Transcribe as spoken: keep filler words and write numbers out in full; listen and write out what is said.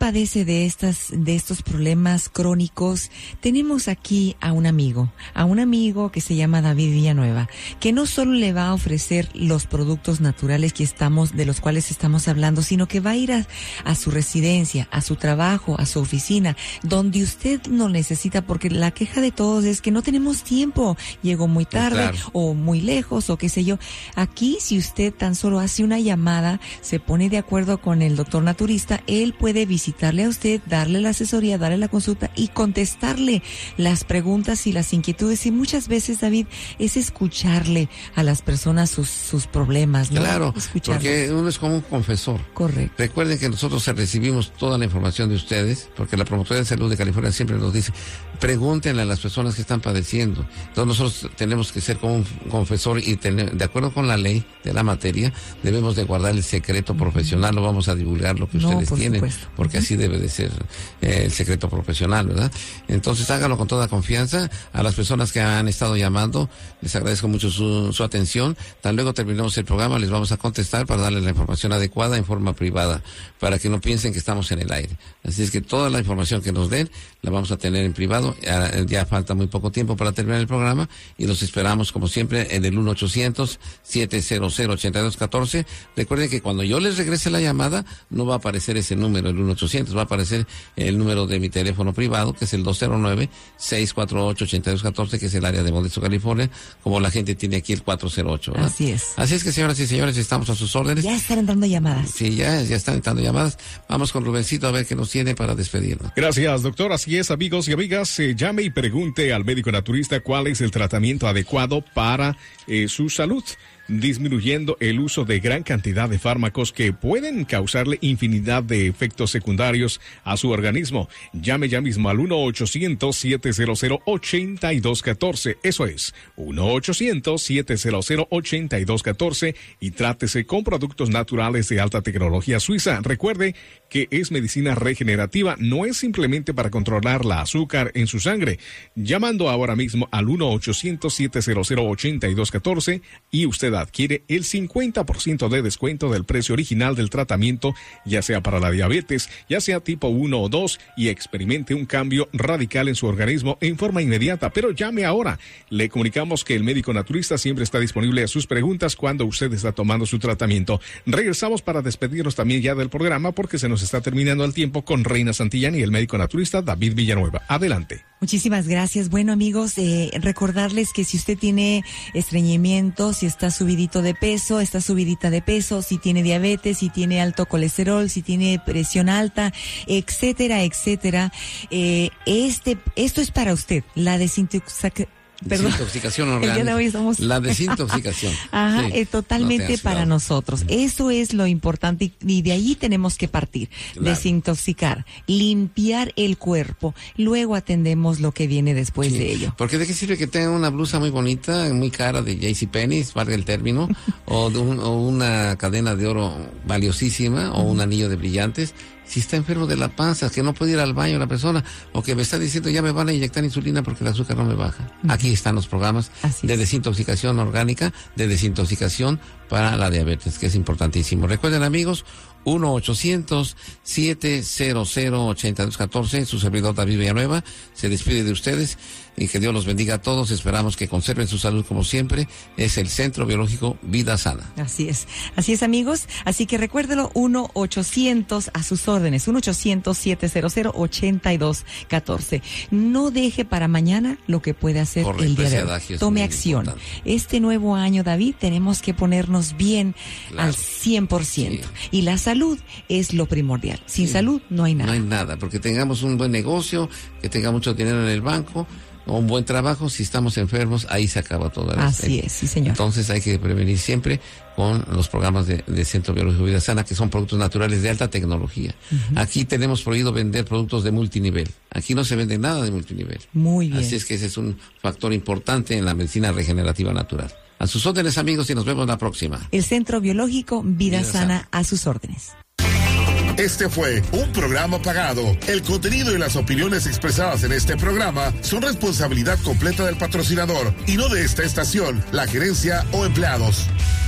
padece de estas, de estos problemas crónicos, tenemos aquí a un amigo, a un amigo que se llama David Villanueva, que no solo le va a ofrecer los productos naturales que estamos, de los cuales estamos hablando, sino que va a ir a, a su residencia, a su trabajo, a su oficina, donde usted no necesita, porque la queja de todos es que no tenemos tiempo, llegó muy tarde, claro, o muy lejos, o qué sé yo. Aquí, si usted tan solo hace una llamada, se pone de acuerdo con el doctor naturista, él puede visitarle a usted, darle la asesoría, darle la consulta y contestarle las preguntas y las inquietudes. Y muchas veces, David, es escucharle a las personas sus, sus problemas, ¿no? Claro, porque uno es como un confesor. Correcto. Recuerden que nosotros recibimos toda la información de ustedes, porque la Promotoría de Salud de California siempre nos dice, pregúntenle a las personas que están padeciendo. Entonces nosotros tenemos que ser como un confesor y tener, de acuerdo con la ley de la materia, debemos de guardar el secreto uh-huh. profesional, no vamos a divulgar lo que no, ustedes tienen, supuesto. porque uh-huh. así debe de ser eh, el secreto profesional, ¿verdad? Entonces háganlo con toda confianza. A las personas que han estado llamando, les agradezco mucho su, su atención. Tan luego terminemos el programa, les vamos a contestar para darles la información adecuada en forma privada, para que no piensen que estamos en el aire. Así es que toda la información que nos den, la vamos a tener en privado. Ya, ya falta muy poco tiempo para terminar el programa y los esperamos como siempre en el uno ochocientos siete cero cero ocho dos uno cuatro. Recuerden que cuando yo les regrese la llamada, no va a aparecer ese número, el uno ochocientos, va a aparecer el número de mi teléfono privado, que es el dos cero nueve seis cuatro ocho ocho dos uno cuatro, que es el área de Modesto, California, como la gente tiene aquí el cuatro cero ocho, ¿verdad? Así es. Así es que, señoras y señores, estamos a sus órdenes. Ya están entrando llamadas. Sí, ya, ya están entrando llamadas. Vamos con Rubencito a ver qué nos tiene para despedirnos. Gracias, doctor. Así es, amigos y amigas, eh, llame y pregunte al médico naturista cuál es el tratamiento adecuado para eh, su salud, disminuyendo el uso de gran cantidad de fármacos que pueden causarle infinidad de efectos secundarios a su organismo. Llame ya mismo al uno ochocientos siete cero cero ocho dos uno cuatro. Eso es, uno ochocientos siete cero cero ocho dos uno cuatro, y trátese con productos naturales de alta tecnología suiza. Recuerde que es medicina regenerativa, no es simplemente para controlar la azúcar en su sangre. Llamando ahora mismo al uno ochocientos siete cero cero ocho dos uno cuatro y usted adquiere el cincuenta por ciento de descuento del precio original del tratamiento, ya sea para la diabetes, ya sea tipo uno o dos, y experimente un cambio radical en su organismo en forma inmediata. Pero llame ahora. Le comunicamos que el médico naturista siempre está disponible a sus preguntas cuando usted está tomando su tratamiento. Regresamos para despedirnos también ya del programa, porque se nos está terminando el tiempo, con Reina Santillán y el médico naturista David Villanueva. Adelante. Muchísimas gracias. Bueno, amigos, eh, recordarles que si usted tiene estreñimiento, si está subidito de peso, está subidita de peso, si tiene diabetes, si tiene alto colesterol, si tiene presión alta, etcétera, etcétera, eh, este, esto es para usted. La desintoxicación. Perdón. Desintoxicación orgánica. El día de hoy somos... La desintoxicación. Ajá, sí. es totalmente no para nosotros. Eso es lo importante, y de ahí tenemos que partir. Claro. Desintoxicar, limpiar el cuerpo, luego atendemos lo que viene después sí. de ello. Porque de qué sirve que tenga una blusa muy bonita, muy cara, de JCPenney, valga el término, o, de un, o una cadena de oro valiosísima, o un anillo de brillantes, si está enfermo de la panza, que no puede ir al baño la persona, o que me está diciendo ya me van a inyectar insulina porque el azúcar no me baja. Uh-huh. Aquí están los programas Así de es. desintoxicación orgánica, de desintoxicación para la diabetes, que es importantísimo. Recuerden, amigos, uno ochocientos siete cero cero ocho dos uno cuatro, su servidor David Villanueva se despide de ustedes, y que Dios los bendiga a todos. Esperamos que conserven su salud como siempre. Es el Centro Biológico Vida Sana. Así es, así es, amigos. Así que recuérdelo, uno ochocientos a sus órdenes, uno ochocientos siete cero cero ocho dos uno cuatro. No deje para mañana lo que puede hacer Correcto, el día de hoy. Tome acción. Importante. Este nuevo año, David, tenemos que ponernos bien claro. al cien por ciento. Sí. Y la salud es lo primordial. Sin sí. salud no hay nada. No hay nada, porque tengamos un buen negocio, que tenga mucho dinero en el banco, o un buen trabajo, si estamos enfermos, ahí se acaba todo. Así es, sí, señor. Entonces hay que prevenir siempre con los programas de, de Centro Biológico Vida Sana, que son productos naturales de alta tecnología. Uh-huh. Aquí tenemos prohibido vender productos de multinivel. Aquí no se vende nada de multinivel. Muy bien. Así es que ese es un factor importante en la medicina regenerativa natural. A sus órdenes, amigos, y nos vemos la próxima. El Centro Biológico Vida, Vida Sana, Sana, a sus órdenes. Este fue un programa pagado. El contenido y las opiniones expresadas en este programa son responsabilidad completa del patrocinador y no de esta estación, la gerencia o empleados.